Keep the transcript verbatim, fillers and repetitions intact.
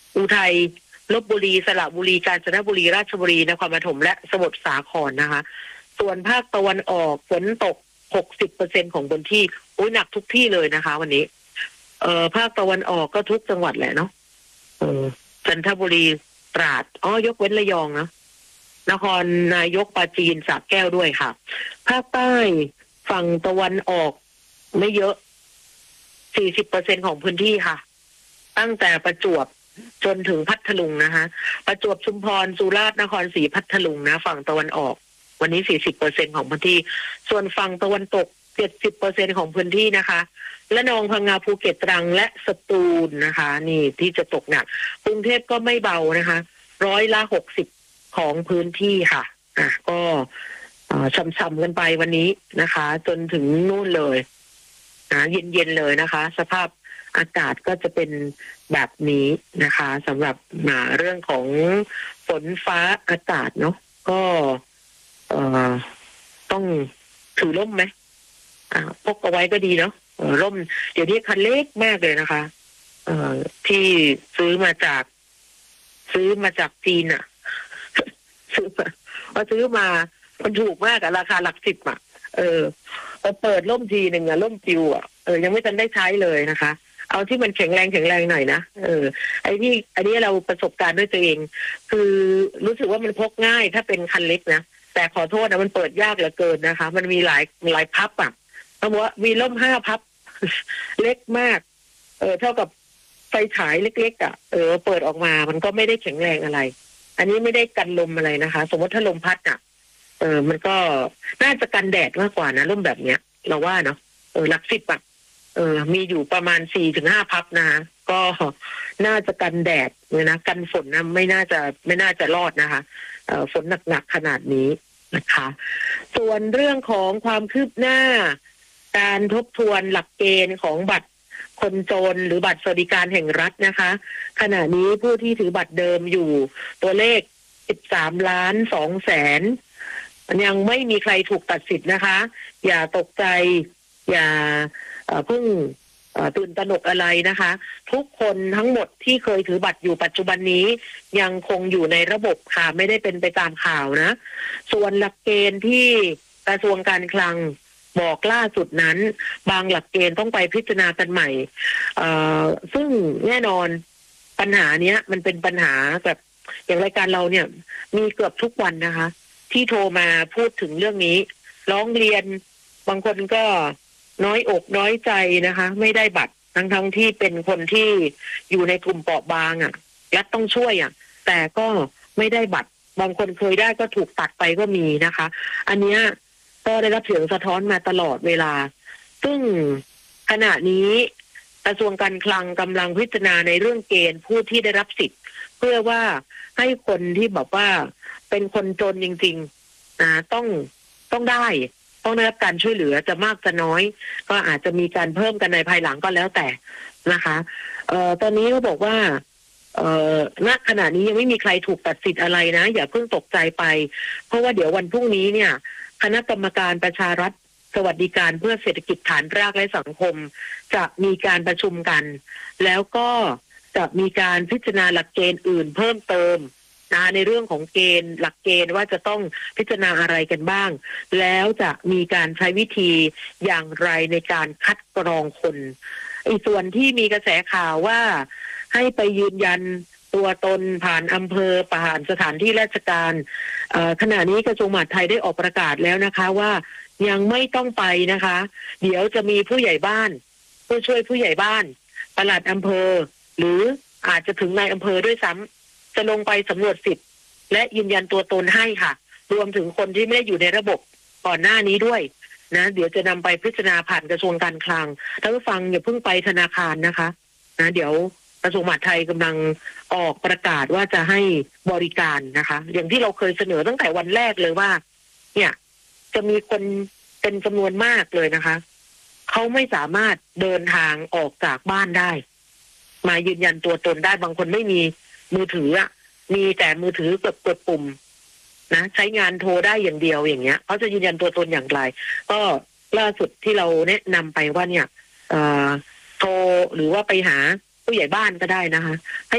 อุทัยลพบุรีสระบุรีกาญจนบุรีราชบุรีนครปฐมและสมุทรสาครนะคะส่วนภาคตะวันออกฝนตก หกสิบเปอร์เซ็นต์ ของพื้นที่โอ้ยหนักทุกที่เลยนะคะวันนี้เอ่อภาคตะวันออกก็ทุกจังหวัดแหละเนาะเออจันทบุรีตราดอ๋อยกเว้นระยองนะนครนายกปราจีนสระแก้วด้วยค่ะภาคใต้ฝั่งตะวันออกไม่เยอะ สี่สิบเปอร์เซ็นต์ ของพื้นที่ค่ะตั้งแต่ประจวบจนถึงพัทลุงนะคะประจวบชุมพรสุราษฎร์นครศรีพัทลุงนะฝั่งตะวันออกวันนี้ สี่สิบเปอร์เซ็นต์ ของพื้นที่ส่วนฝั่งตะวันตก เจ็ดสิบเปอร์เซ็นต์ ของพื้นที่นะคะและนองพังงาภูเก็ตตรังและสตูลนะคะนี่ที่จะตกหนักกรุงเทพก็ไม่เบานะคะร้อยละหกสิบของพื้นที่ค่ะอ่ะก็ช่ำๆกันไปวันนี้นะคะจนถึงนู่นเลยนะเย็นๆเลยนะคะสภาพอากาศก็จะเป็นแบบนี้นะคะสำหรับเรื่องของฝนฟ้าอากาศเนาะก็เอ่อต้องถือร่มไหมอ่าพกเอาไว้ก็ดีเนาะร่มเดี๋ยวนี้คันเล็กมากเลยนะคะเอ่อที่ซื้อมาจากซื้อมาจากจีนอะซื้อมาพอซื้อมามันถูกมากอะราคาหลักสิบอะเออพอเปิดร่มทีหนึ่งอะร่มจิวอะเออยังไม่ทันได้ใช้เลยนะคะเอาที่มันแข็งแรงแข็งแรงหน่อยนะเออไอ้ที่อันนี้เราประสบการณ์ด้วยตัวเองคือรู้สึกว่ามันพกง่ายถ้าเป็นคันเล็กนะแต่ขอโทษนะมันเปิดยากเหลือเกินนะคะมันมีหลายหลายพับอ่ะเขาบอกว่ามีร่มห้าพับ เล็กมากเออเท่ากับไฟฉายเล็กๆอ่ะเออเปิดออกมามันก็ไม่ได้แข็งแรงอะไรอันนี้ไม่ได้กันลมอะไรนะคะสมมติถ้าลมพัดอ่ะเออมันก็น่าจะกันแดดมากกว่านะร่มแบบเนี้ยเราว่าเนาะเออหลักสิบอ่ะเออมีอยู่ประมาณสี่ถึงห้าพับนะคะก็น่าจะกันแดดเลยนะกันฝนนะไม่น่าจะไม่น่าจะรอดนะคะเอ่อฝนหนักๆขนาดนี้นะคะส่วนเรื่องของความคืบหน้าการทบทวนหลักเกณฑ์ของบัตรคนจนหรือบัตรสวัสดิการแห่งรัฐนะคะขณะนี้ผู้ที่ถือบัตรเดิมอยู่ตัวเลขสิบสามล้านสองแสนยังไม่มีใครถูกตัดสิทธิ์นะคะอย่าตกใจอย่าเพิ่งตื่นตระหนกอะไรนะคะทุกคนทั้งหมดที่เคยถือบัตรอยู่ปัจจุบันนี้ยังคงอยู่ในระบบค่ะไม่ได้เป็นไปตามข่าวนะส่วนหลักเกณฑ์ที่กระทรวงการคลังบอกล่าสุดนั้นบางหลักเกณฑ์ต้องไปพิจารณากันใหม่เอ่อซึ่งแน่นอนปัญหาเนี้ยมันเป็นปัญหาแบบอย่างรายการเราเนี่ยมีเกือบทุกวันนะคะที่โทรมาพูดถึงเรื่องนี้ร้องเรียนบางคนก็น้อยอกน้อยใจนะคะไม่ได้บัตรทั้งทั้งที่เป็นคนที่อยู่ในกลุ่มเปราะบางอ่ะรัฐต้องช่วยอ่ะแต่ก็ไม่ได้บัตรบางคนเคยได้ก็ถูกตัดไปก็มีนะคะอันเนี้ยก็ได้รับเสียงสะท้อนมาตลอดเวลาซึ่งขณะนี้กระทรวงการคลังกำลังพิจารณาในเรื่องเกณฑ์ผู้ที่ได้รับสิทธิ์เพื่อว่าให้คนที่แบบว่าเป็นคนจนจริงๆนะต้องต้องได้ต้องได้รับการช่วยเหลือจะมากจะน้อยก็อาจจะมีการเพิ่มกันในภายหลังก็แล้วแต่นะคะเอ่อตอนนี้เขาบอกว่าเอ่อณขณะนี้ยังไม่มีใครถูกตัดสิทธิ์อะไรนะอย่าเพิ่งตกใจไปเพราะว่าเดี๋ยววันพรุ่งนี้เนี่ยคณะกรรมการประชารัฐสวัสดิการเพื่อเศรษฐกิจฐานรากและสังคมจะมีการประชุมกันแล้วก็จะมีการพิจารณาหลักเกณฑ์อื่นเพิ่มเติมนะในเรื่องของเกณฑ์หลักเกณฑ์ว่าจะต้องพิจารณาอะไรกันบ้างแล้วจะมีการใช้วิธีอย่างไรในการคัดกรองคนอีกส่วนที่มีกระแสข่าวว่าให้ไปยืนยันตัวตนผ่านอำเภอผ่านสถานที่ราชการขณะนี้กระทรวงมหาดไทยได้ออกประกาศแล้วนะคะว่ายังไม่ต้องไปนะคะเดี๋ยวจะมีผู้ใหญ่บ้านผู้ช่วยผู้ใหญ่บ้านปลัดอำเภอหรืออาจจะถึงนายอำเภอด้วยซ้ำจะลงไปสำรวจสิทธิ์และยืนยันตัวตนให้ค่ะรวมถึงคนที่ไม่ได้อยู่ในระบบก่อนหน้านี้ด้วยนะเดี๋ยวจะนำไปพิจารณาผ่านกระทรวงการคลังถ้าผู้ฟังอย่าเพิ่งไปธนาคารนะคะนะเดี๋ยวกระทรวงมหาดไทยกำลังออกประกาศว่าจะให้บริการนะคะอย่างที่เราเคยเสนอตั้งแต่วันแรกเลยว่าเนี่ยจะมีคนเป็นจำนวนมากเลยนะคะเขาไม่สามารถเดินทางออกจากบ้านได้มายืนยันตัวตนได้บางคนไม่มีมือถืออ่ะมีแต่มือถือกดกดปุ่มนะใช้งานโทรได้อย่างเดียวอย่างเงี้ยเขาจะยืนยันตัวตนอย่างไรก็ล่าสุดที่เราแนะนำไปว่าเนี่ยเอ่อโทรหรือว่าไปหาผู้ใหญ่บ้านก็ได้นะคะ